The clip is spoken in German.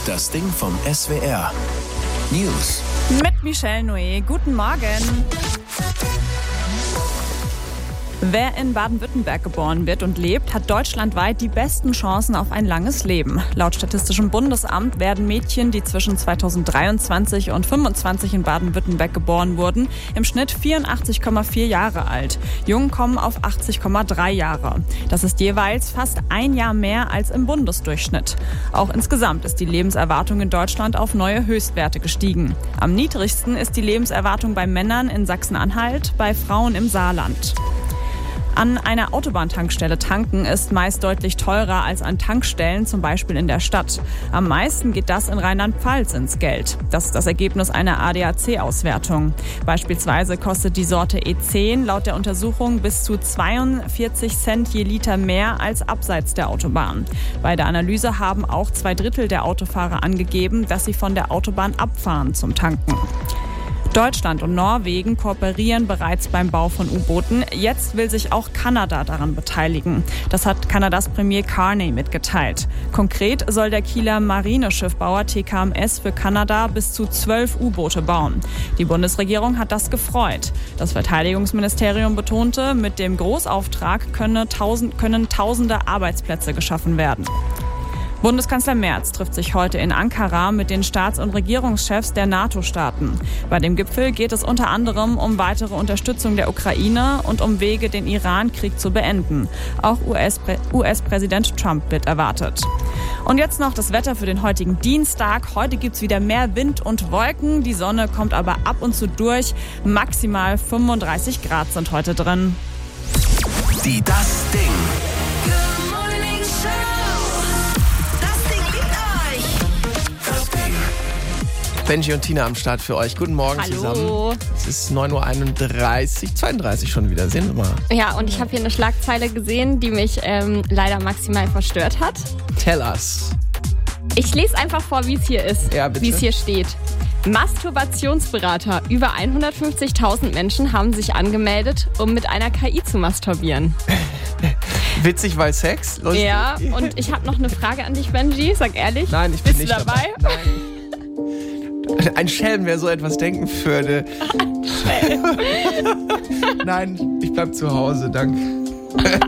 Das Ding vom SWR. News. Mit Michelle Noé. Guten Morgen. Wer in Baden-Württemberg geboren wird und lebt, hat deutschlandweit die besten Chancen auf ein langes Leben. Laut Statistischem Bundesamt werden Mädchen, die zwischen 2023 und 2025 in Baden-Württemberg geboren wurden, im Schnitt 84,4 Jahre alt. Jungen kommen auf 80,3 Jahre. Das ist jeweils fast ein Jahr mehr als im Bundesdurchschnitt. Auch insgesamt ist die Lebenserwartung in Deutschland auf neue Höchstwerte gestiegen. Am niedrigsten ist die Lebenserwartung bei Männern in Sachsen-Anhalt, bei Frauen im Saarland. An einer Autobahntankstelle tanken ist meist deutlich teurer als an Tankstellen, zum Beispiel in der Stadt. Am meisten geht das in Rheinland-Pfalz ins Geld. Das ist das Ergebnis einer ADAC-Auswertung. Beispielsweise kostet die Sorte E10 laut der Untersuchung bis zu 42 Cent je Liter mehr als abseits der Autobahn. Bei der Analyse haben auch 2/3 der Autofahrer angegeben, dass sie von der Autobahn abfahren zum Tanken. Deutschland und Norwegen kooperieren bereits beim Bau von U-Booten. Jetzt will sich auch Kanada daran beteiligen. Das hat Kanadas Premier Carney mitgeteilt. Konkret soll der Kieler Marineschiffbauer TKMS für Kanada bis zu 12 U-Boote bauen. Die Bundesregierung hat das gefreut. Das Verteidigungsministerium betonte, mit dem Großauftrag können tausende Arbeitsplätze geschaffen werden. Bundeskanzler Merz trifft sich heute in Ankara mit den Staats- und Regierungschefs der NATO-Staaten. Bei dem Gipfel geht es unter anderem um weitere Unterstützung der Ukraine und um Wege, den Iran-Krieg zu beenden. Auch US-Präsident Trump wird erwartet. Und jetzt noch das Wetter für den heutigen Dienstag. Heute gibt's wieder mehr Wind und Wolken. Die Sonne kommt aber ab und zu durch. Maximal 35 Grad sind heute drin. Das Ding. Benji und Tina am Start für euch. Guten Morgen zusammen. Es ist 9.31 Uhr, 32 schon wieder. Sehen wir mal. Ja, und ich habe hier eine Schlagzeile gesehen, die mich leider maximal verstört hat. Tell us. Ich lese einfach vor, wie es hier ist, Ja, bitte. wie es hier steht. Masturbationsberater. Über 150.000 Menschen haben sich angemeldet, um mit einer KI zu masturbieren. Witzig, weil Sex? Lustig. Ja, und ich habe noch eine Frage an dich, Benji. Sag ehrlich. Nein, ich bin Bist nicht du dabei? Nein. Ein Schelm, wer so etwas denken würde. Nein, ich bleib zu Hause, danke.